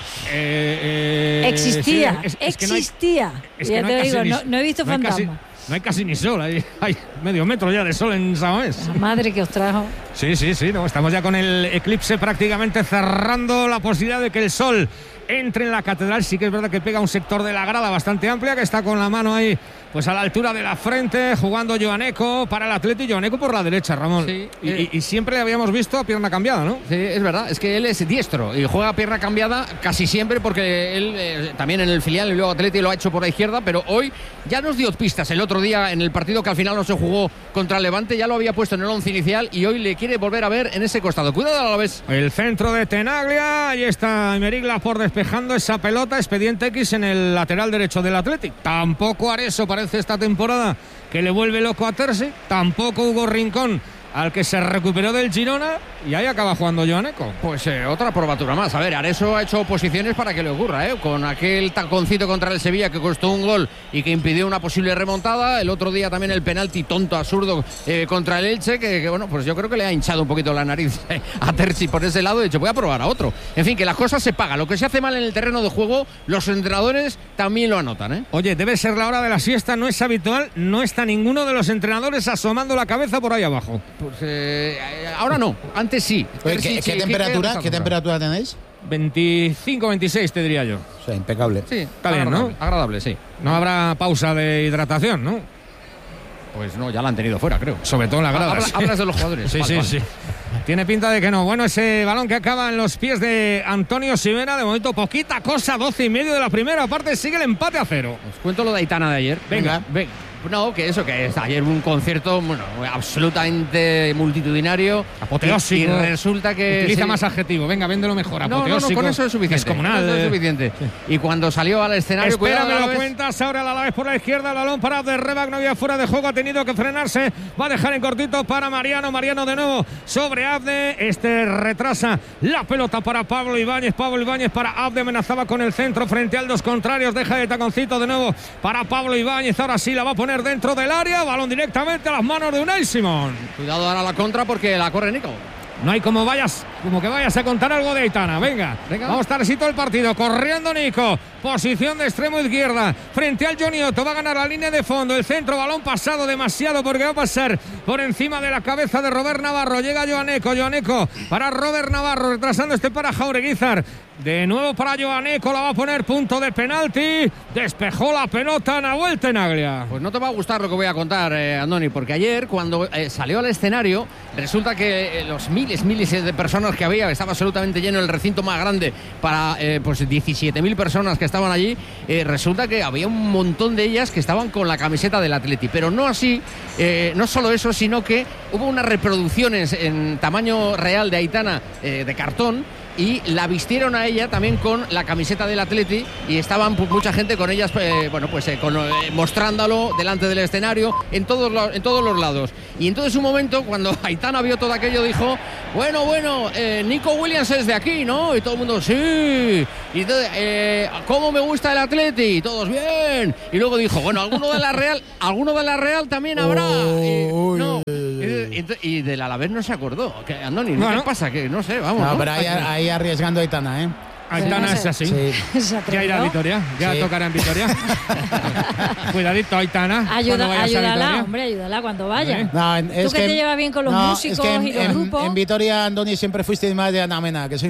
existía. Ya te digo, no he visto fantasma. No hay casi ni sol, hay medio metro ya de sol en Samamés. La madre que os trajo. Sí, estamos ya con el eclipse prácticamente cerrando la posibilidad de que el sol entre en la Catedral. Sí que es verdad que pega un sector de la grada bastante amplia, que está con la mano ahí pues a la altura de la frente, jugando Joaneco para el Atleti. Joaneco por la derecha, Ramón. Sí, y siempre le habíamos visto a pierna cambiada, ¿no? Sí, es verdad, es que él es diestro y juega a pierna cambiada casi siempre, porque él también en el filial y luego Atleti lo ha hecho por la izquierda, pero hoy ya nos dio pistas el otro día en el partido que al final no se jugó contra el Levante, ya lo había puesto en el 11 inicial y hoy le quiere volver a ver en ese costado. Cuidado a la vez. El centro de Tenaglia, ahí está Merigla por despejando esa pelota, expediente X en el lateral derecho del Atleti. Tampoco Areso parece esta temporada que le vuelve loco a Terzi, tampoco Hugo Rincón, al que se recuperó del Girona, y ahí acaba jugando Joaneco. Pues otra probatura más. A ver, Areso ha hecho oposiciones para que le ocurra, con aquel taconcito contra el Sevilla que costó un gol y que impidió una posible remontada. El otro día también el penalti tonto, absurdo contra el Elche, que bueno, pues yo creo que le ha hinchado un poquito la nariz a Terzi por ese lado. De hecho, voy a probar a otro. En fin, que las cosas se pagan. Lo que se hace mal en el terreno de juego, los entrenadores también lo anotan, Oye, debe ser la hora de la siesta, no es habitual, no está ninguno de los entrenadores asomando la cabeza por ahí abajo. Pues ahora no, antes sí. ¿Qué temperatura tenéis? 25, 26 te diría yo. O sea, impecable. Sí, está bien, ¿no? Agradable, sí. No habrá pausa de hidratación, ¿no? Pues no, ya la han tenido fuera, creo. Sobre todo en la grada. Hablas de los jugadores. Sí. Tiene pinta de que no. Bueno, ese balón que acaba en los pies de Antonio Sivera, de momento poquita cosa, 12 y medio de la primera parte, sigue el empate a 0. Os cuento lo de Aitana de ayer. Venga. No, que es ayer un concierto absolutamente multitudinario, apoteósico, y resulta que utiliza más adjetivo. Venga, véndelo mejor. Apoteósico. No, con eso es suficiente. Descomunal. Eso es suficiente. Sí. Y cuando salió al escenario, espera, me lo cuentas. Ahora el Alavés por la izquierda, el balón para Abderrabak, no había fuera de juego, ha tenido que frenarse. Va a dejar en cortito para Mariano de nuevo sobre Abde. Retrasa la pelota para Pablo Ibáñez para Abde, amenazaba con el centro frente al dos contrarios, deja de taconcito de nuevo para Pablo Ibáñez. Ahora sí la va a poner dentro del área, balón directamente a las manos de Unai Simón. Cuidado ahora la contra porque la corre Nico. No hay como que vayas a contar algo de Aitana. Venga. Vamos a estar así todo el partido. Corriendo Nico. Posición de extremo izquierda. Frente al Johnny Otto. Va a ganar la línea de fondo. El centro, balón pasado demasiado porque va a pasar por encima de la cabeza de Robert Navarro. Llega Joaneco para Robert Navarro. Retrasando para Jaureguizar. De nuevo para Joaneco. La va a poner punto de penalti. Despejó la pelota Nahuel Tenaglia. Pues no te va a gustar lo que voy a contar, Andoni, porque ayer cuando salió al escenario Resulta que los miles de personas que había, estaba absolutamente lleno el recinto más grande para pues 17.000 personas que estaban allí. Resulta que había un montón de ellas que estaban con la camiseta del Atleti, pero no así, no solo eso, sino que hubo unas reproducciones en tamaño real de Aitana de cartón, y la vistieron a ella también con la camiseta del Atleti, y estaban mucha gente con ellas, mostrándolo delante del escenario en todos los lados. Y entonces un momento, cuando Aitana vio todo aquello, dijo: bueno, Nico Williams es de aquí, ¿no? Y todo el mundo: sí. Y entonces, ¿cómo me gusta el Atleti? Y todos: bien. Y luego dijo: bueno, alguno de la Real también habrá. Y del Alavés no se acordó. Andoni, ¿qué pasa? Que no sé, vamos. No, pero ahí arriesgando a Aitana, ¿eh? Aitana es así. Sí. Ya irá a Vitoria, tocará en Vitoria. Cuidadito, Aitana. Ayúdala cuando vaya. No, tú que te llevas bien con los músicos y los grupos. En Vitoria, Andoni, siempre fuiste más de Ana Mena, ¿que sí?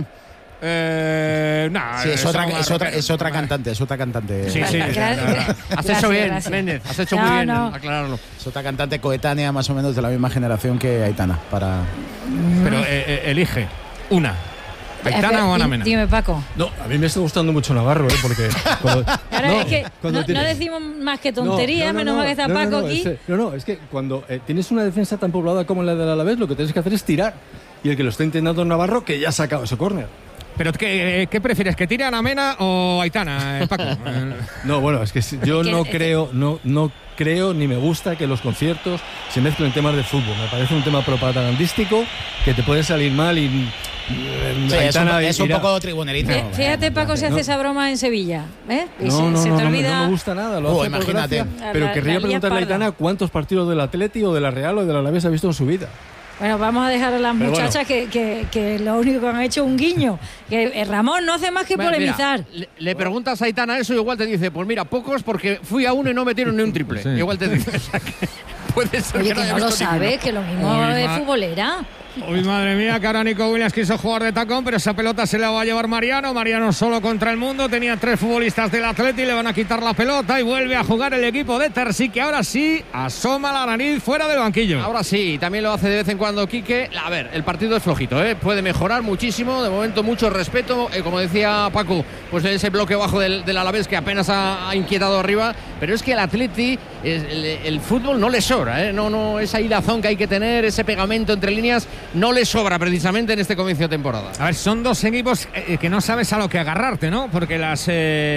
Sí, es otra cantante. Sí. Has hecho bien, Méndez. Has hecho muy bien aclararlo. Es otra cantante coetánea, más o menos de la misma generación que Aitana. Pero elige una. ¿Aitana o Ana Mena? Dime, Paco. No, a mí me está gustando mucho Navarro, porque no decimos más que tonterías, menos mal que está Paco aquí. Es que cuando tienes una defensa tan poblada como la del Alavés, lo que tienes que hacer es tirar. Y el que lo está intentando Navarro, que ya ha sacado ese córner. ¿Pero qué prefieres? ¿Que tire a Ana Mena o Aitana, Paco? No, bueno, es que yo no creo ni me gusta que los conciertos se mezclen temas de fútbol. Me parece un tema propagandístico que te puede salir mal y... es un poco tribunerito. Fíjate, Paco, si hace esa broma en Sevilla. Y no te olvida... no me gusta nada. Imagínate. Pero querría preguntarle a Aitana cuántos partidos del Atleti o de la Real o de la Alavés ha visto en su vida. Bueno, vamos a dejar a las muchachas que lo único que han hecho es un guiño. Que Ramón no hace más que polemizar. Mira, le preguntas a Aitana eso y igual te dice: pues mira, pocos, porque fui a uno y no metieron ni un triple. Sí. Igual te dice: puede ser. Oye, que no lo sabe, que lo mismo es futbolera. Uy, madre mía, que ahora Nico Williams quiso jugar de tacón, pero esa pelota se la va a llevar Mariano. Mariano solo contra el mundo. Tenía 3 futbolistas del Atleti, le van a quitar la pelota y vuelve a jugar el equipo de Terzi, que ahora sí asoma la nariz fuera del banquillo. Ahora sí, también lo hace de vez en cuando Quique. A ver, el partido es flojito, puede mejorar muchísimo. De momento, mucho respeto. Como decía Paco, pues ese bloque bajo del Alavés que apenas ha inquietado arriba. Pero es que el Atleti, el fútbol no le sobra, no esa hilazón que hay que tener, ese pegamento entre líneas, no le sobra precisamente en este comienzo de temporada. A ver, son dos equipos que no sabes a lo que agarrarte, ¿no? Porque las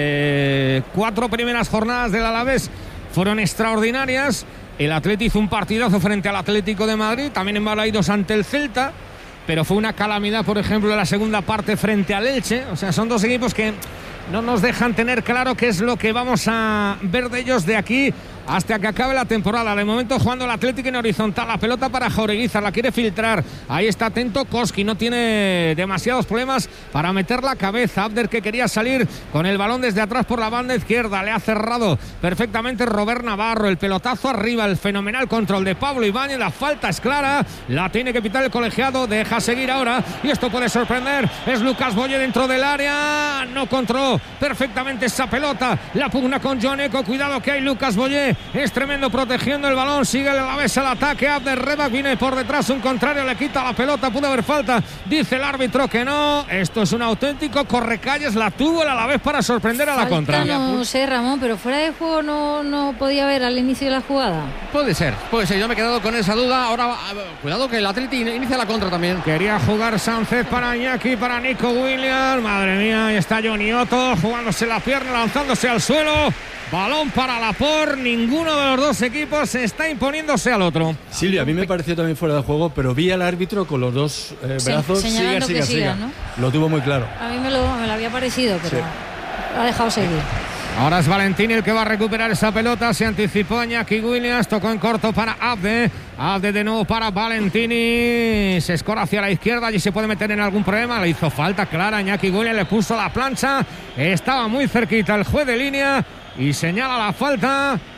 4 primeras jornadas del Alavés fueron extraordinarias. El Atleti hizo un partidazo frente al Atlético de Madrid, también en Balaidos ante el Celta, pero fue una calamidad, por ejemplo, en la segunda parte frente al Elche. O sea, son dos equipos que no nos dejan tener claro qué es lo que vamos a ver de ellos de aquí hasta que acabe la temporada. De momento jugando el Atlético en horizontal, la pelota para Jaureguizar, la quiere filtrar, ahí está atento Koski, no tiene demasiados problemas para meter la cabeza. Abder, que quería salir con el balón desde atrás por la banda izquierda, le ha cerrado perfectamente Robert Navarro, el pelotazo arriba, el fenomenal control de Pablo Ibáñez, la falta es clara, la tiene que pitar el colegiado, deja seguir ahora y esto puede sorprender. Es Lucas Boye dentro del área, no controló perfectamente esa pelota, la pugna con Joan Eco, cuidado que hay Lucas Boye, es tremendo protegiendo el balón, sigue el Alavés al ataque. Abder Rebak viene por detrás, un contrario le quita la pelota, pudo haber falta, dice el árbitro que no. Esto es un auténtico correcalles, la tuvo el Alavés para sorprender a la contra. No sé, Ramón, pero fuera de juego no podía haber al inicio de la jugada. Puede ser, yo me he quedado con esa duda. Ahora cuidado que el Atleti inicia la contra también. Quería jugar Sánchez para Iñaki, para Nico Williams, madre mía, ahí está Johnny Otto jugándose la pierna, lanzándose al suelo. Balón para Laporte, ninguno de los dos equipos está imponiéndose al otro. Silvia, a mí me pareció también fuera de juego, pero vi al árbitro con los dos brazos, siga, ¿no? Lo tuvo muy claro. A mí me lo había parecido, pero lo ha dejado seguir. Ahora es Valentini el que va a recuperar esa pelota, se anticipó Iñaki Williams, tocó en corto para Abde de nuevo para Valentini, se escora hacia la izquierda, allí se puede meter en algún problema, le hizo falta clara, Iñaki Williams le puso la plancha, estaba muy cerquita el juez de línea y señala la falta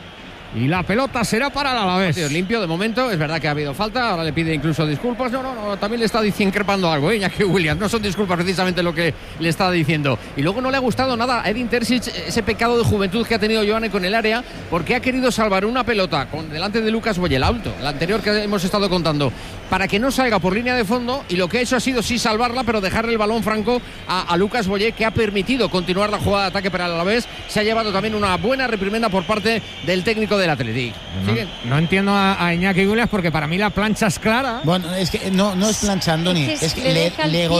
y la pelota será para el Alavés. Limpio de momento, es verdad que ha habido falta, ahora le pide incluso disculpas. No, también le está increpando algo, Iñaki Williams. No son disculpas precisamente lo que le está diciendo. Y luego no le ha gustado nada a Edin Terzic ese pecado de juventud que ha tenido Joane con el área, porque ha querido salvar una pelota delante de Lucas Boye, el alto, la anterior que hemos estado contando, para que no salga por línea de fondo, y lo que ha hecho ha sido sí salvarla, pero dejarle el balón franco a Lucas Boye, que ha permitido continuar la jugada de ataque para el Alavés. Se ha llevado también una buena reprimenda por parte del técnico del Athletic. No entiendo a Iñaki Williams, porque para mí la plancha es clara. Bueno, es que no es plancha, Andoni, es que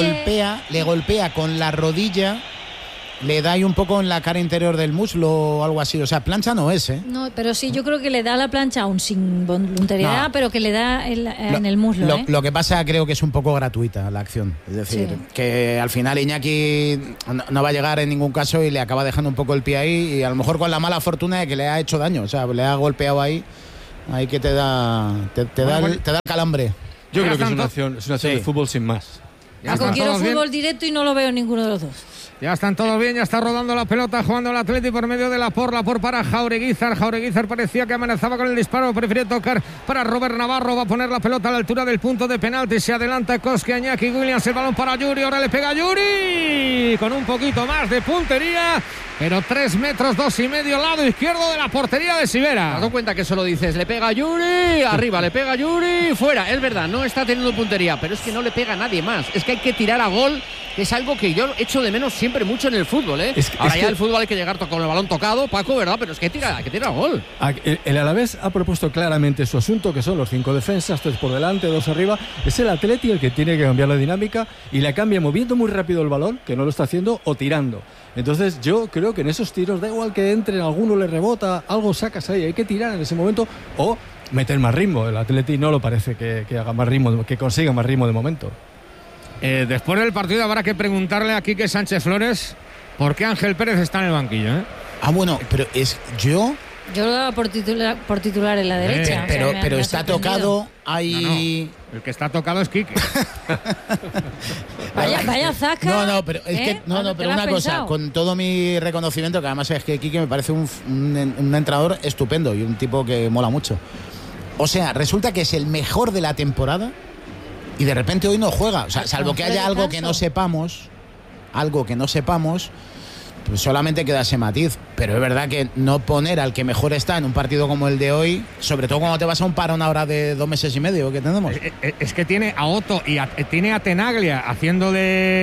le golpea con la rodilla, le da ahí un poco en la cara interior del muslo o algo así. O sea, plancha no es, ¿eh? No, pero sí, yo creo que le da la plancha aún sin voluntariedad, pero que le da en el muslo. Lo que pasa, creo que es un poco gratuita la acción. Es decir, que al final Iñaki no va a llegar en ningún caso y le acaba dejando un poco el pie ahí, y a lo mejor con la mala fortuna de que le ha hecho daño. O sea, le ha golpeado ahí que te da el calambre. Yo creo que es una acción de fútbol sin más. Quiero fútbol directo y no lo veo en ninguno de los dos. Ya están todos bien, ya está rodando la pelota, jugando el Athletic por medio de Laporte para Jaureguizar. Jaureguizar parecía que amenazaba con el disparo, prefirió tocar para Robert Navarro, va a poner la pelota a la altura del punto de penalti, se adelanta Koski, Iñaki Williams, el balón para Yuri, ahora le pega Yuri, con un poquito más de puntería, pero 3 metros, 2,5, lado izquierdo de la portería de Sivera. ¿Te has dado cuenta que solo dices, le pega Yuri, arriba, le pega Yuri, fuera? Es verdad, no está teniendo puntería, pero es que no le pega a nadie más, es que hay que tirar a gol, que es algo que yo echo de menos siempre mucho en el fútbol, ¿eh? Ahora ya el fútbol hay que llegar con el balón tocado, Paco, ¿verdad? Pero es que hay que tirar a gol. El Alavés ha propuesto claramente su asunto, que son los 5 defensas, 3 por delante, 2 arriba. Es el Atleti el que tiene que cambiar la dinámica, y la cambia moviendo muy rápido el balón, que no lo está haciendo, o tirando. Entonces yo creo que en esos tiros da igual que entre, alguno le rebota, algo sacas ahí, hay que tirar en ese momento o meter más ritmo. El Atleti no lo parece que haga más ritmo, que consiga más ritmo de momento. Después del partido habrá que preguntarle a Quique Sánchez Flores por qué Ángel Pérez está en el banquillo, ¿eh? Bueno, pero yo lo daba por titular en la derecha. Pero está tocado ahí. No. El que está tocado es Quique. Vaya zasca. No, pero es que pero una cosa, con todo mi reconocimiento, que además es que Quique me parece un entrenador estupendo y un tipo que mola mucho. O sea, resulta que es el mejor de la temporada y de repente hoy no juega. O sea, salvo que haya algo que no sepamos, pues solamente queda ese matiz. Pero es verdad que no poner al que mejor está en un partido como el de hoy, sobre todo cuando te vas a un parón ahora de 2 meses y medio que tenemos. Es que tiene a Otto y tiene a Tenaglia haciendo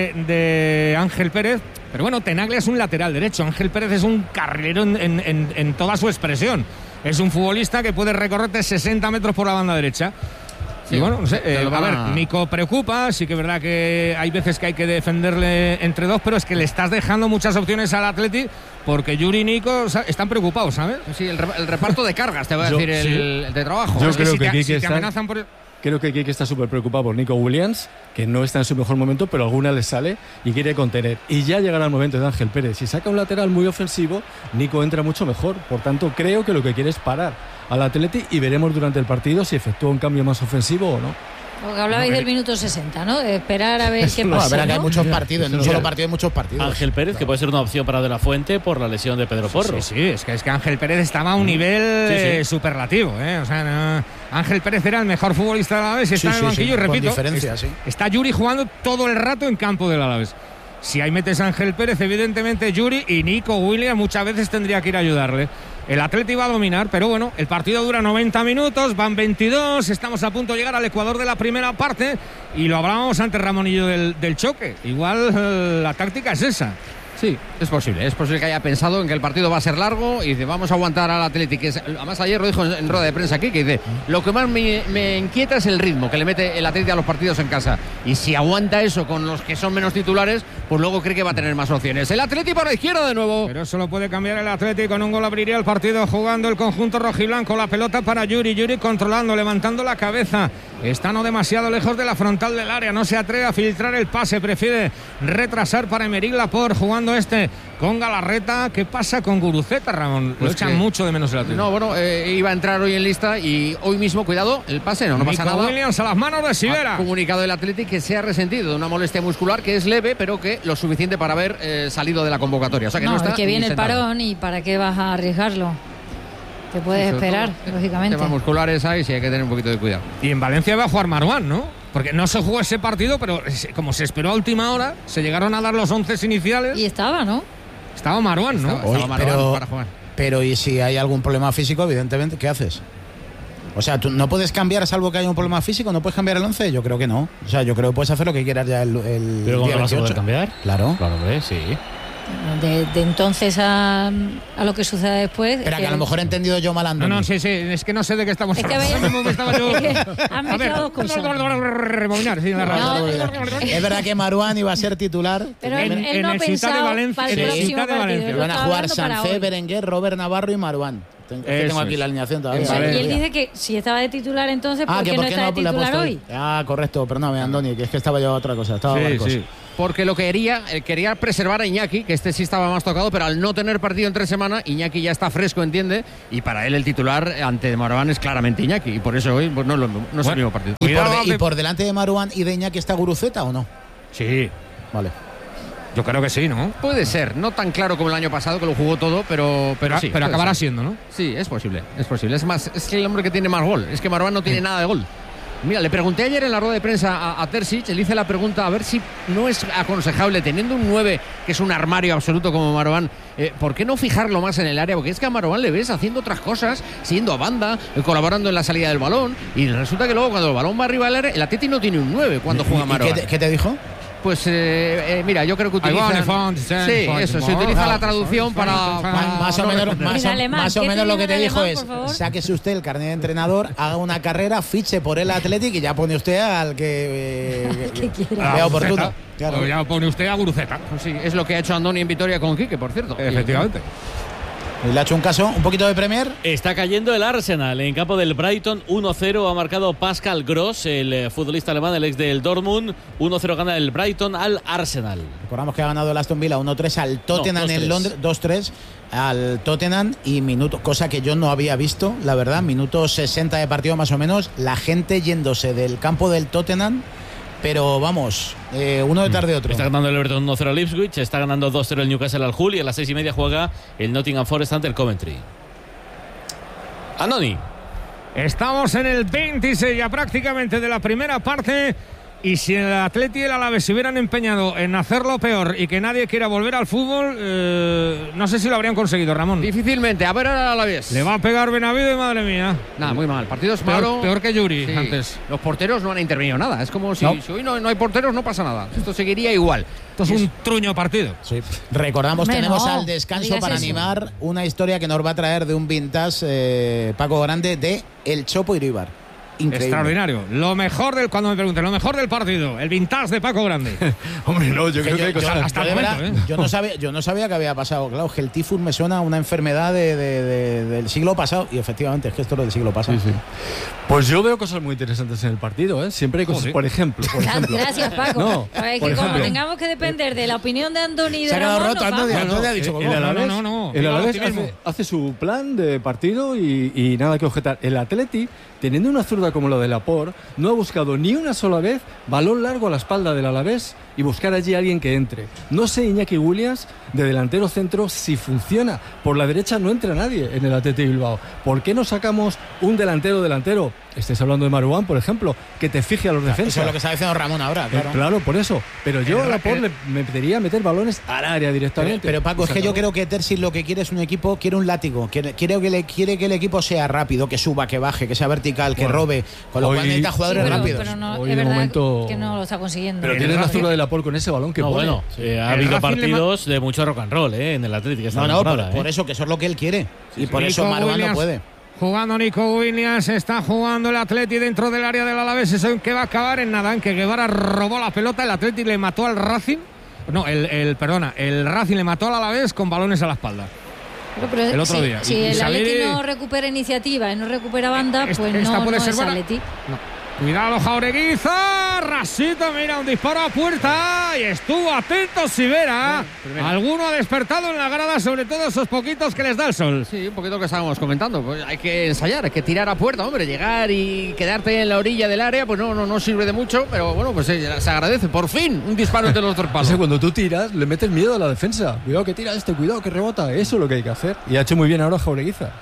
de Ángel Pérez. Pero bueno, Tenaglia es un lateral derecho, Ángel Pérez es un carrilero en toda su expresión. Es un futbolista que puede recorrerte 60 metros por la banda derecha. Sí, y bueno, no sé, a ver, Nico preocupa, sí que es verdad que hay veces que hay que defenderle entre dos, pero es que le estás dejando muchas opciones al Athletic, porque Yuri y Nico están preocupados, ¿sabes? Sí, el reparto de cargas, te voy a decir, el de trabajo. Yo creo que Quique amenazan por... Creo que Quique está súper preocupado por Nico Williams, que no está en su mejor momento, pero alguna le sale y quiere contener. Y ya llegará el momento de Ángel Pérez. Si saca un lateral muy ofensivo, Nico entra mucho mejor. Por tanto, creo que lo que quiere es parar al Atleti y veremos durante el partido si efectúa un cambio más ofensivo o no. Porque hablabais del minuto 60, ¿no? De esperar a ver qué pasa. A ver, que hay muchos partidos, en un solo partido hay muchos partidos. Ángel Pérez, que puede ser una opción para De la Fuente por la lesión de Pedro Porro. Sí, es que Ángel Pérez estaba a un nivel superlativo, ¿eh? O sea, Ángel Pérez era el mejor futbolista del Alavés y está en el banquillo, y repito, está Yuri jugando todo el rato en campo del Alavés. Si ahí metes a Ángel Pérez, evidentemente Yuri y Nico Williams muchas veces tendría que ir a ayudarle. El Atleti va a dominar, pero bueno, el partido dura 90 minutos, van 22, estamos a punto de llegar al Ecuador de la primera parte y lo hablábamos antes, Ramonillo, del choque. Igual la táctica es esa. Sí, es posible que haya pensado en que el partido va a ser largo y dice, vamos a aguantar al Athletic. Además ayer lo dijo en rueda de prensa aquí, que dice, lo que más me inquieta es el ritmo que le mete el Athletic a los partidos en casa. Y si aguanta eso con los que son menos titulares, pues luego cree que va a tener más opciones. El Athletic por la izquierda de nuevo. Pero eso lo puede cambiar el Athletic, con un gol abriría el partido jugando el conjunto rojiblanco. La pelota para Yuri controlando, levantando la cabeza. Está no demasiado lejos de la frontal del área, no se atreve a filtrar el pase, prefiere retrasar para Aymeric Laporte, jugando con Galarreta. ¿Qué pasa con Guruceta, Ramón? Lo echan mucho de menos el Atlético. No, bueno, iba a entrar hoy en lista y hoy mismo, cuidado, el pase, no pasa nada. Williams a las manos de Sivera. Ha comunicado el Athletic que se ha resentido de una molestia muscular que es leve, pero que lo suficiente para haber salido de la convocatoria. O sea que no está que viene el sentado. parón y ¿para qué vas a arriesgarlo? Te puedes esperar, lógicamente. Temas musculares hay, sí hay que tener un poquito de cuidado. Y en Valencia va a jugar Marouane, ¿no? Porque no se jugó ese partido, pero como se esperó a última hora, se llegaron a dar los 11 iniciales. Y estaba, ¿no? Estaba Marouane, ¿no? Estaba Marouane para jugar. Pero ¿y si hay algún problema físico, evidentemente, qué haces? O sea, ¿tú no puedes cambiar salvo que haya un problema físico? ¿No puedes cambiar el 11? Yo creo que no. O sea, yo creo que puedes hacer lo que quieras ya el ¿Pero cómo día lo vas a 28. poder cambiar? Claro. Claro, hombre, sí. De entonces a lo que suceda después. Espera, que a lo mejor he entendido yo mal a Andoni. No, sí, es que no sé de qué estamos hablando. Han mezclado dos cosas. Rebobinar, sí, es verdad que Marouane iba a ser titular. Pero él no ha pensado para el próximo partido. Van a jugar Sancé, Berenguer, Robert Navarro y Marouane. Tengo aquí la alineación todavía. Y él dice que si estaba de titular entonces, ¿por qué no está de titular hoy? Correcto, perdóname, Andoni, que es que estaba yo a otra cosa. Sí. Porque lo que quería preservar a Iñaki, que este sí estaba más tocado, pero al no tener partido en 3 semanas, Iñaki ya está fresco, entiende, y para él el titular ante Marouane es claramente Iñaki, y por eso hoy pues, no es el mismo partido. ¿Y por delante de Marouane y de Iñaki está Guruceta o no? Sí. Vale. Yo creo que sí, ¿no? Puede ser, no tan claro como el año pasado, que lo jugó todo, pero sí. Pero acabará siendo, ¿no? Sí, es posible. Es más, es el hombre que tiene más gol. Es que Marouane no tiene nada de gol. Mira, le pregunté ayer en la rueda de prensa a Terzic, le hice la pregunta a ver si no es aconsejable, teniendo un 9 que es un armario absoluto como Marouane, ¿por qué no fijarlo más en el área? Porque es que a Marouane le ves haciendo otras cosas, siendo a banda, colaborando en la salida del balón, y resulta que luego cuando el balón va arriba del área, el Atleti no tiene un 9 cuando juega Marouane. ¿Qué te dijo? Pues mira, yo creo que utilizan... Sí, eso, se utiliza la traducción para... Más o menos lo que te dijo es, sáquese usted el carnet de entrenador, haga una carrera, fiche por el Athletic y ya pone usted al que vea oportuno. Claro. Ya pone usted a Guruceta. Sí, es lo que ha hecho Andoni en Vitoria con Quique, por cierto. Efectivamente. Y le ha hecho un caso, un poquito de Premier. Está cayendo el Arsenal en campo del Brighton. 1-0 ha marcado Pascal Gross, el futbolista alemán, el ex del Dortmund. 1-0 gana el Brighton al Arsenal. Recordamos que ha ganado el Aston Villa 1-3 al Tottenham en Londres. 2-3 al Tottenham y cosa que yo no había visto, la verdad. Minuto 60 de partido más o menos. La gente yéndose del campo del Tottenham. Pero vamos, uno detrás de otro. Está ganando el Everton 1-0 al Ipswich, está ganando 2-0 el Newcastle al Hull y a las 6:30 juega el Nottingham Forest ante el Coventry. Andoni. Estamos en el 26 ya prácticamente de la primera parte. Y si el Atleti y el Alavés se hubieran empeñado en hacerlo peor y que nadie quiera volver al fútbol, no sé si lo habrían conseguido, Ramón. Difícilmente, a ver ahora el Alavés. Le va a pegar Benavido y madre mía. Nada, muy mal. Partido es malo. Peor que Yuri antes. Los porteros no han intervenido nada. Es como si hoy no hay porteros, no pasa nada. Esto seguiría igual. Esto es un truño partido. Sí. Recordamos, tenemos al descanso para animar una historia que nos va a traer de un vintage Paco Grande de El Chopo Iríbar. Increíble. Extraordinario. Lo mejor cuando me pregunten, lo mejor del partido, el vintage de Paco Grande. Hombre, no, yo creo que hay cosas. Hasta el momento, yo no sabía que había pasado. Claro, que el tifus me suena a una enfermedad del siglo pasado. Y efectivamente, es que esto es lo del siglo pasado. Sí. Pues yo veo cosas muy interesantes en el partido, ¿eh? Siempre hay cosas, por ejemplo. Gracias, Paco. No, es que como tengamos que depender de la opinión de Andoni y de se ha quedado Ramón, roto, Andoni ha dicho el Alavés hace su plan de partido y nada que objetar. El Atleti, teniendo una zurda como la de Laporte, no ha buscado ni una sola vez balón largo a la espalda del Alavés y buscar allí a alguien que entre. No sé, Iñaki Williams, de delantero centro, si funciona. Por la derecha no entra nadie en el Athletic Bilbao. ¿Por qué no sacamos un delantero? Estáis hablando de Marouane, por ejemplo, que te fije a los defensas. Eso es lo que está diciendo Ramón ahora, claro. Claro, por eso. Pero yo a Laporte le metería meter balones al área directamente. Pero Paco, es que yo creo que Terzic lo que quiere es un equipo, quiere un látigo. Quiere que el equipo sea rápido, que suba, que baje, que sea vertical, que robe. Con lo cual necesita jugadores rápidos. Pero no, es verdad que no lo está consiguiendo. Pero tienes la zurda de Laporte con ese balón que pone. Bueno, ha habido partidos de mucho rock and roll en el Atlético. Por eso, que eso es lo que él quiere. Y por eso Marouane no puede. Jugando Nico Williams, está jugando el Atleti dentro del área del Alavés. Eso en que va a acabar en nada, en que Guevara robó la pelota, el Atleti le mató al Racing. No, el Racing le mató al Alavés con balones a la espalda. Pero el otro día. Si el Atleti no recupera iniciativa y no recupera banda, pues no es Atleti. No. Cuidado, Jaureguiza, rasito, mira, un disparo a puerta y estuvo atento Sivera. Alguno ha despertado en la grada, sobre todo esos poquitos que les da el sol. Sí, un poquito que estábamos comentando. Pues hay que ensayar, hay que tirar a puerta, hombre, llegar y quedarte en la orilla del área, pues no sirve de mucho, pero bueno, pues se agradece. Por fin, un disparo entre los dos palos. Cuando tú tiras, le metes miedo a la defensa. Cuidado que tira cuidado que rebota. Eso es lo que hay que hacer. Y ha hecho muy bien ahora Jaureguiza.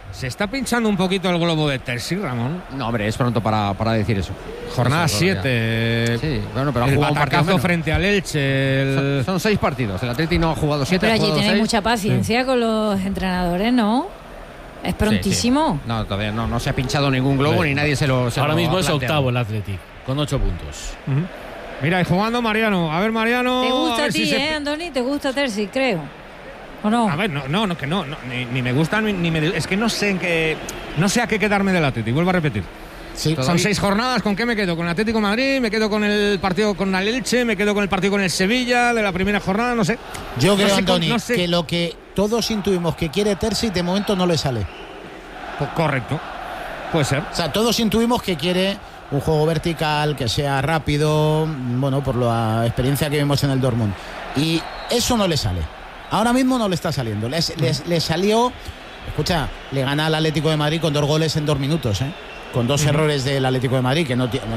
¿Se está pinchando un poquito el globo de Terzi, Ramón? No, hombre, es pronto para decir eso. Jornada 7. Sí, bueno, pero ha el jugado un partido batacazo frente al Elche. Son 6 partidos. El Atleti no ha jugado 7. Pero allí tenéis mucha paciencia con los entrenadores, ¿no? Es prontísimo. Sí. No, todavía no se ha pinchado ningún globo ni nadie se lo Ahora mismo es planteado. octavo el Athletic, con 8 puntos. Mira, y jugando Mariano. A ver, Mariano. ¿Te gusta a ti, Andoni? ¿Te gusta Terzi, creo? ¿O no? A ver, no, que no, ni me gusta, ni me... Es que no sé a qué quedarme del Atleti, vuelvo a repetir. Sí, son 6 jornadas, ¿con qué me quedo? ¿Con el Atlético de Madrid? ¿Me quedo con el partido con el Elche? ¿Me quedo con el partido con el Sevilla de la primera jornada? No sé. Yo creo, Andoni, que lo que todos intuimos que quiere Terzi de momento no le sale. Pues correcto, puede ser. O sea, todos intuimos que quiere un juego vertical, que sea rápido, bueno, por la experiencia que vimos en el Dortmund. Y eso no le sale. Ahora mismo no le está saliendo. Le salió, escucha, le gana al Atlético de Madrid con 2 goles en 2 minutos, con 2 errores del Atlético de Madrid, que no